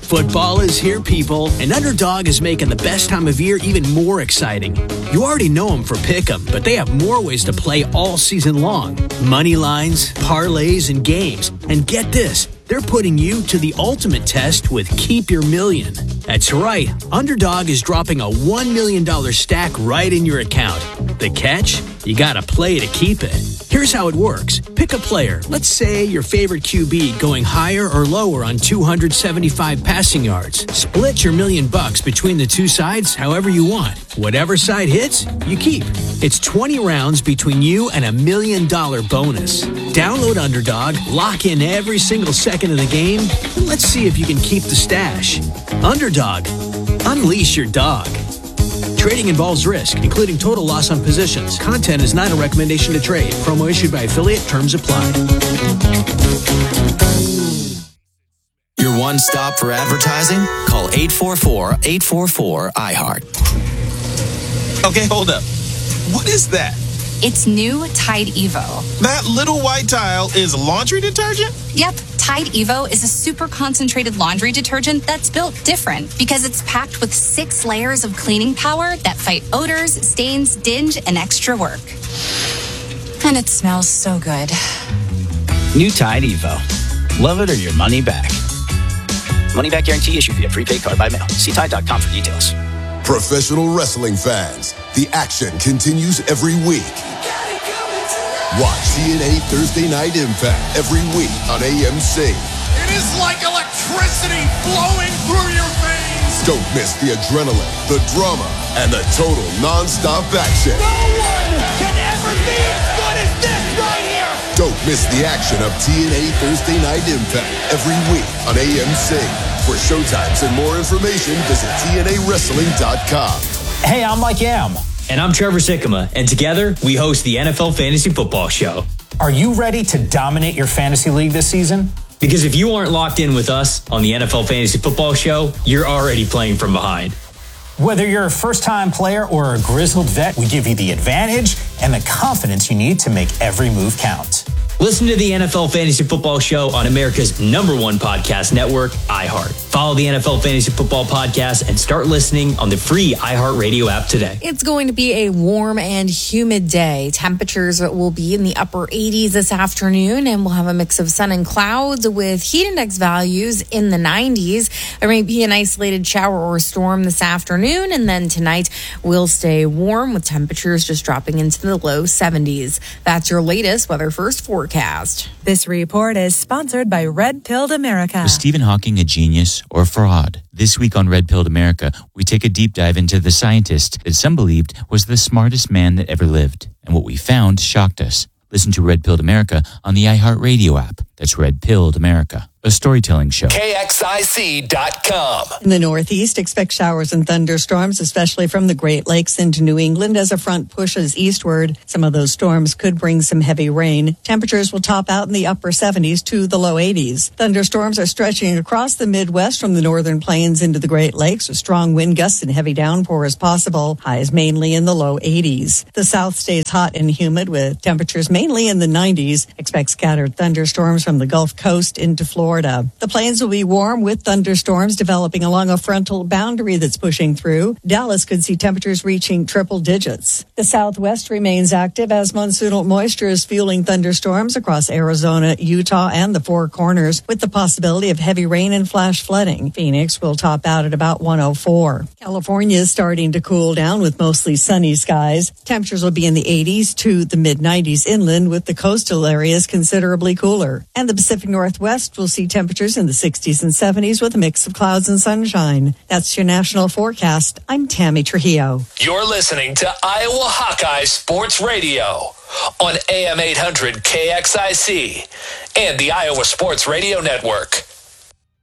Football is here, people, and Underdog is making the best time of year even more exciting. You already know them for Pick'em, but they have more ways to play all season long. Money lines, parlays, and games. And get this, they're putting you to the ultimate test with Keep Your Million. That's right, Underdog is dropping a $1 million stack right in your account. The catch? You gotta play to keep it. Here's how it works. Pick a player. Let's say your favorite QB going higher or lower on 275 passing yards. Split your $1 million between the two sides however you want. Whatever side hits, you keep. It's 20 rounds between you and $1 million bonus. Download Underdog, lock in every single second of the game, and let's see if you can keep the stash. Underdog. Unleash your dog. Trading involves risk, including total loss on positions. Content is not a recommendation to trade. Promo issued by affiliate. Terms apply. Your one stop for advertising? Call 844-844-iHeart. Okay, hold up. What is that? It's new Tide Evo. That little white tile is laundry detergent? Yep. Tide Evo is a super concentrated laundry detergent that's built different because it's packed with 6 layers of cleaning power that fight odors, stains, dinge, and extra work. And it smells so good. New Tide Evo. Love it or your money back. Money back guarantee issued via prepaid card by mail. See Tide.com for details. Professional wrestling fans, the action continues every week. Watch TNA Thursday Night Impact every week on AMC. It is like electricity flowing through your veins. Don't miss the adrenaline, the drama, and the total non-stop action. No one can ever be as good as this right here. Don't miss the action of TNA Thursday Night Impact every week on AMC. For showtimes and more information, visit TNAWrestling.com. Hey, I'm Mike Yam. And I'm Trevor Sikkema, and together we host the NFL Fantasy Football Show. Are you ready to dominate your fantasy league this season? Because if you aren't locked in with us on the NFL Fantasy Football Show, you're already playing from behind. Whether you're a first-time player or a grizzled vet, we give you the advantage and the confidence you need to make every move count. Listen to the NFL Fantasy Football Show on America's #1 podcast network, iHeart. Follow the NFL Fantasy Football Podcast and start listening on the free iHeartRadio app today. It's going to be a warm and humid day. Temperatures will be in the upper 80s this afternoon, and we'll have a mix of sun and clouds with heat index values in the 90s. There may be an isolated shower or storm this afternoon, and then tonight we'll stay warm with temperatures just dropping into the low 70s. That's your latest Weather First forecast. This report is sponsored by Red Pilled America. Was Stephen Hawking a genius or a fraud? This week on Red Pilled America, we take a deep dive into the scientist that some believed was the smartest man that ever lived. And what we found shocked us. Listen to Red Pilled America on the iHeartRadio app. That's Red Pilled America, a storytelling show. KXIC.com. In the Northeast, expect showers and thunderstorms, especially from the Great Lakes into New England as a front pushes eastward. Some of those storms could bring some heavy rain. Temperatures will top out in the upper 70s to the low 80s. Thunderstorms are stretching across the Midwest from the northern plains into the Great Lakes with strong wind gusts and heavy downpours possible. Highs mainly in the low 80s. The South stays hot and humid with temperatures mainly in the 90s. Expect scattered thunderstorms from the Gulf Coast into Florida. The plains will be warm with thunderstorms developing along a frontal boundary that's pushing through. Dallas could see temperatures reaching triple digits. The Southwest remains active as monsoonal moisture is fueling thunderstorms across Arizona, Utah, and the Four Corners with the possibility of heavy rain and flash flooding. Phoenix will top out at about 104. California is starting to cool down with mostly sunny skies. Temperatures will be in the 80s to the mid-90s inland with the coastal areas considerably cooler. And the Pacific Northwest will see temperatures in the 60s and 70s with a mix of clouds and sunshine. That's your national forecast. I'm Tammy Trujillo. You're listening to Iowa Hawkeye Sports Radio on AM 800 KXIC and the Iowa Sports Radio Network.